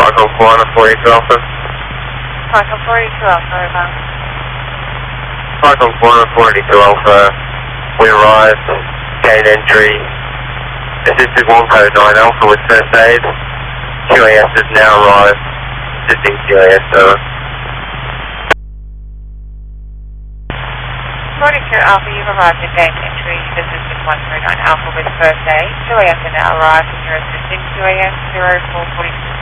Cycle 442 Alpha. Cycle 42 Alpha, over. Cycle 442 Alpha, we arrived, gain entry, assisted 1 code 9 Alpha with first aid. QAS has now arrived, assisting QAS, over. 42 Alpha, you've arrived at gate entry. This is 139 Alpha with first aid. QAS are now arrived and you're assisting QAS 0446.